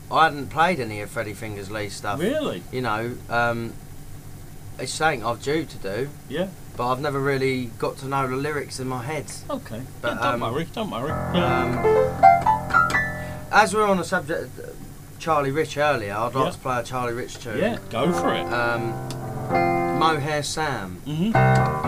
I hadn't played any of Freddie Fingers Lee stuff. Really? You know, it's something I've due to do. Yeah. But I've never really got to know the lyrics in my head. Okay. But, Yeah, don't worry. Don't worry. As we're on the subject of Charlie Rich earlier, I'd like Yeah. to play a Charlie Rich tune. Yeah, go for it. Mohair Sam. Mm-hmm.